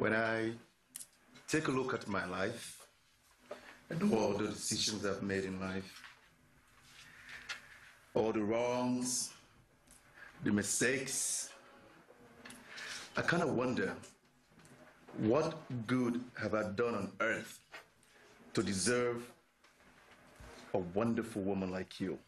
When I take a look at my life and all the decisions I've made in life, all the wrongs, the mistakes, I kind of wonder, what good have I done on earth to deserve a wonderful woman like you?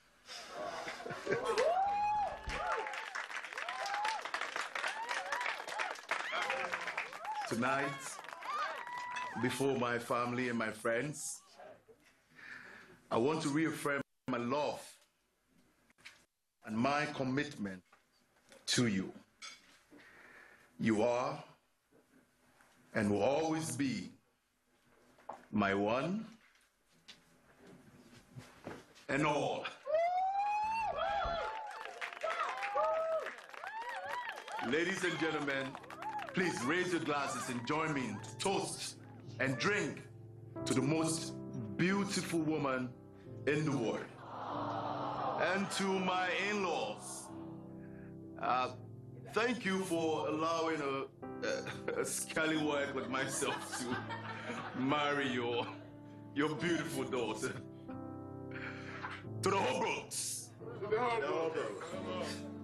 Tonight, before my family and my friends, I want to reaffirm my love and my commitment to you. You are and will always be my one and all. Ladies and gentlemen, please raise your glasses and join me in toast and drink to the most beautiful woman in the world. And to my in-laws, thank you for allowing a scallywag like myself to marry your beautiful daughter. To the Hobrooks.